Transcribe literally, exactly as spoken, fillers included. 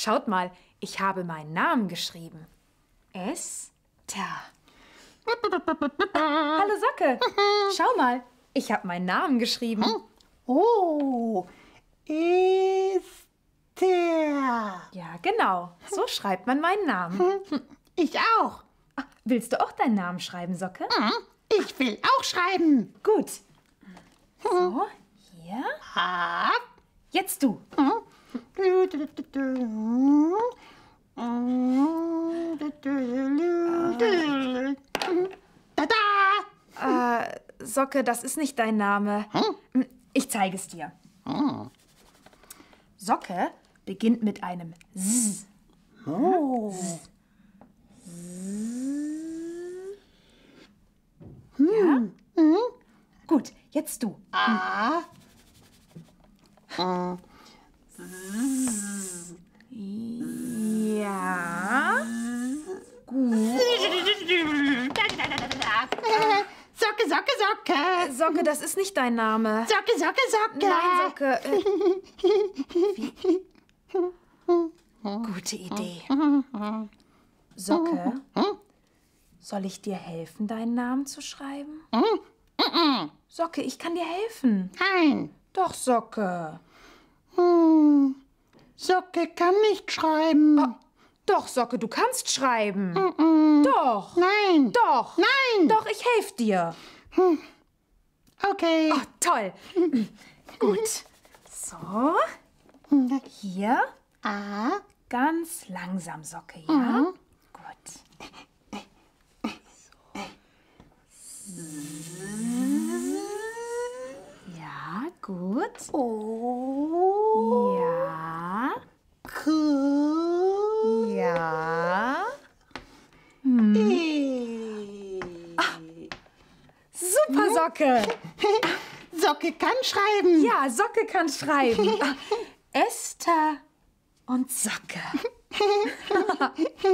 Schaut mal, ich habe meinen Namen geschrieben. Esther. Hallo Socke, schau mal, ich habe meinen Namen geschrieben. Oh, Esther. Ja, genau, so schreibt man meinen Namen. Ich auch. Ach, willst du auch deinen Namen schreiben, Socke? Ich will auch schreiben. Gut. So, hier. Ah. Jetzt du. Tada! Äh, Socke, das ist nicht dein Name. Ich zeige es dir. Socke beginnt mit einem S. Oh. Ja? Gut, jetzt du. Ah. Ja. Gut. Socke, Socke, Socke. Socke, das ist nicht dein Name. Socke, Socke, Socke. Nein, Socke. Äh, wie? Gute Idee. Socke, soll ich dir helfen, deinen Namen zu schreiben? Socke, ich kann dir helfen. Nein. Doch, Socke. Hm. Socke kann nicht schreiben. Oh, doch, Socke, du kannst schreiben. Mm-mm. Doch. Nein. Doch. Nein. Doch, ich helfe dir. Okay. Oh, toll. Gut. So. Hier. Ah. Ganz langsam, Socke, ja? Mhm. Gut. Ja, gut. Oh. Ja. Cool. Ja. E. Super, Socke. Socke kann schreiben. Ja, Socke kann schreiben. Esther und Socke.